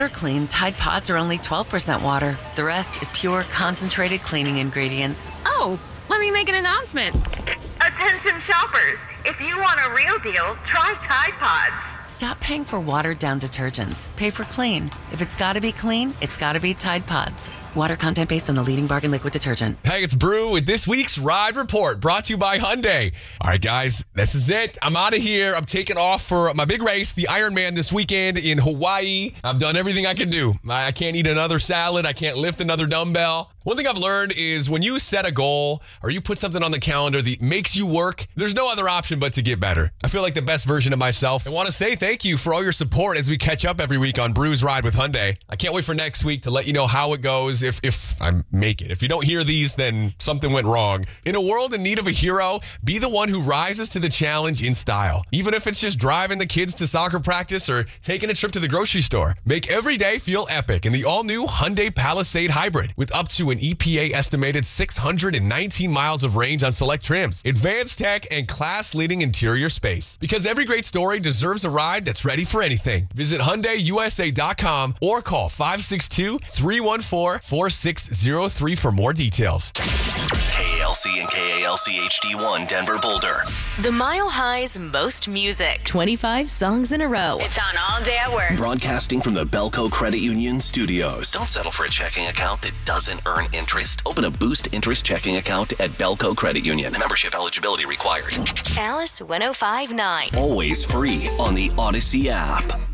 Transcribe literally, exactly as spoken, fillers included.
Clean, Tide Pods are only twelve percent water. The rest is pure, concentrated cleaning ingredients. Oh, let me make an announcement. Attention shoppers, if you want a real deal, try Tide Pods. Stop paying for watered-down detergents. Pay for clean. If it's gotta be clean, it's gotta be Tide Pods. Water content based on the leading bargain liquid detergent. Hey, it's Brew with this week's Ride Report, brought to you by Hyundai. All right, guys, this is it. I'm out of here. I'm taking off for my big race, the Ironman, this weekend in Hawaii. I've done everything I can do. I can't eat another salad. I can't lift another dumbbell. One thing I've learned is when you set a goal or you put something on the calendar that makes you work, there's no other option but to get better. I feel like the best version of myself. I want to say thank you for all your support as we catch up every week on Brew's Ride with Hyundai. I can't wait for next week to let you know how it goes if, if I make it. If you don't hear these, then something went wrong. In a world in need of a hero, be the one who rises to the challenge in style. Even if it's just driving the kids to soccer practice or taking a trip to the grocery store. Make every day feel epic in the all-new Hyundai Palisade Hybrid with up to an E P A estimated six hundred nineteen miles of range on select trims, advanced tech, and class-leading interior space. Because every great story deserves a ride that's ready for anything. Visit Hyundai U S A dot com or call five six two, three one four, four six zero three for more details. K A L C and K A L C H D one Denver Boulder. The Mile High's most music. twenty-five songs in a row. It's on all day at work. Broadcasting from the Belco Credit Union studios. Don't settle for a checking account that doesn't earn interest. Open a Boost Interest checking account at Belco Credit Union. Membership eligibility required. Alice one oh five point nine. Always free on the Odyssey app.